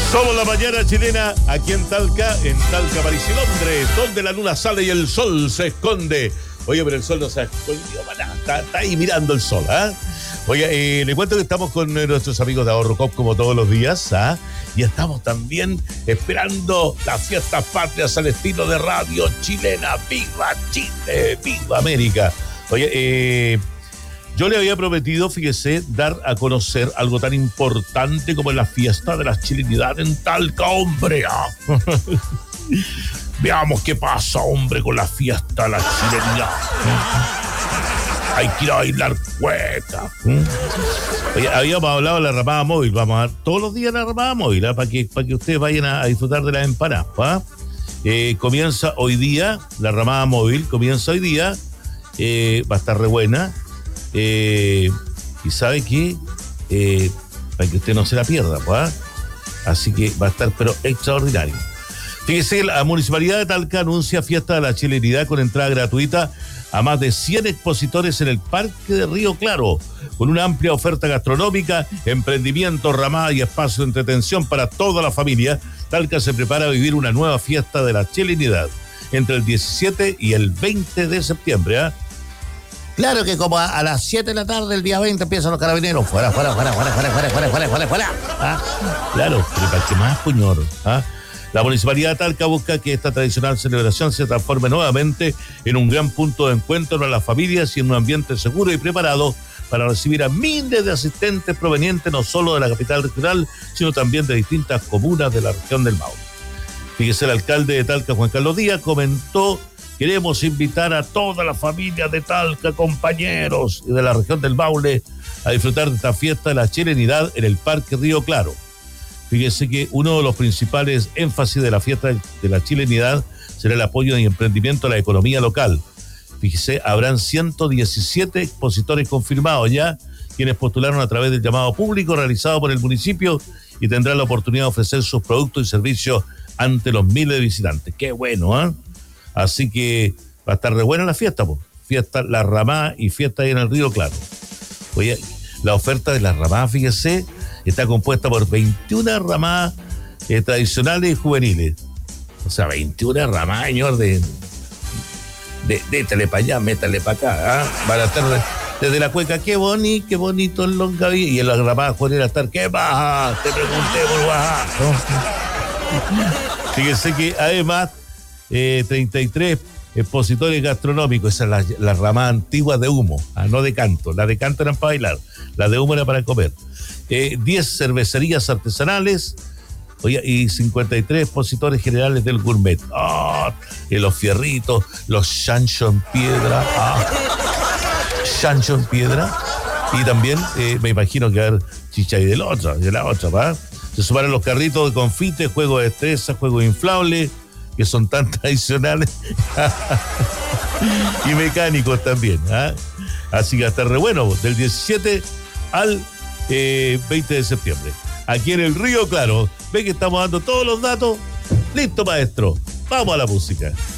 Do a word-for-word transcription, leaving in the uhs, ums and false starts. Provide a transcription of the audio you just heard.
Somos la mañana chilena aquí en Talca, en Talca, París y Londres, donde la luna sale y el sol se esconde. Oye, pero el sol no se ha escondido para nada, está, está ahí mirando el sol, ¿ah? ¿eh? Oye, eh, le cuento que estamos con nuestros amigos de Ahorro Coop como todos los días, ¿ah? Y estamos también esperando las fiestas patrias al estilo de radio chilena. ¡Viva Chile! ¡Viva América! Oye, eh... yo le había prometido, fíjese, dar a conocer algo tan importante como la fiesta de la chilenidad en Talca, hombre. ¿Ah? Veamos qué pasa, hombre, con la fiesta de la chilenidad. Hay que ir a bailar cueca. Oye, habíamos hablado de la ramada móvil. Vamos a dar todos los días la ramada móvil, ¿eh? para que, para que ustedes vayan a, a disfrutar de las empanadas. ¿Ah? Eh, comienza hoy día, la ramada móvil comienza hoy día. Eh, va a estar re buena. Eh, y sabe que eh, para que usted no se la pierda, pues, ¿eh? Así que va a estar pero extraordinario. Fíjese, la Municipalidad de Talca anuncia fiesta de la chilenidad con entrada gratuita a más de cien expositores en el Parque de Río Claro, con una amplia oferta gastronómica, emprendimiento, ramada y espacio de entretención para toda la familia. Talca se prepara a vivir una nueva fiesta de la chilenidad entre el diecisiete y el veinte de septiembre, ¿eh? Claro que como a, a las siete de la tarde del día veinte empiezan los carabineros. Fuera, fuera, fuera, fuera, fuera, fuera, fuera, fuera, fuera, fuera. ¿Ah? Claro, pero para qué más, puñor. ¿Ah? La Municipalidad de Talca busca que esta tradicional celebración se transforme nuevamente en un gran punto de encuentro para las familias y en un ambiente seguro y preparado para recibir a miles de asistentes provenientes no solo de la capital regional, sino también de distintas comunas de la región del Maule. Fíjese, el alcalde de Talca, Juan Carlos Díaz, comentó: queremos invitar a toda la familia de Talca, compañeros y de la región del Maule a disfrutar de esta fiesta de la chilenidad en el Parque Río Claro. Fíjese que uno de los principales énfasis de la fiesta de la chilenidad será el apoyo y emprendimiento a la economía local. Fíjese, habrán ciento diecisiete expositores confirmados ya, quienes postularon a través del llamado público realizado por el municipio y tendrán la oportunidad de ofrecer sus productos y servicios ante los miles de visitantes. ¡Qué bueno! ¿eh? Así que va a estar re buena la fiesta, pues. Fiesta La Ramada y fiesta ahí en el Río Claro. Oye, la oferta de La Ramada, fíjese, está compuesta por veintiuna ramadas eh, tradicionales y juveniles. O sea, veintiuna ramadas, señor, de, de, détale para allá, métale para acá. ¿eh? Van a estar desde la cueca, qué bonito, qué bonito el Longaví. Y en la ramada juvenil a estar, qué baja, te pregunté por baja. ¿No? Fíjese que además Eh, treinta y tres expositores gastronómicos. Esa es la, la ramada antigua de humo, ah, no de canto. La de canto eran para bailar, la de humo era para comer. Eh, diez cervecerías artesanales, oye, y cincuenta y tres expositores generales del gourmet. Oh, y los fierritos, los chancho en piedra, ah, chancho en piedra. Y también eh, me imagino que va a haber chicha y de la otra, de la otra, ¿va? Se sumaron los carritos de confite, juegos de destreza, juegos inflables, que son tan tradicionales y mecánicos también. ¿eh? Así que hasta re bueno, del diecisiete al eh, veinte de septiembre. Aquí en el Río Claro. Ve que estamos dando todos los datos. Listo, maestro. Vamos a la música.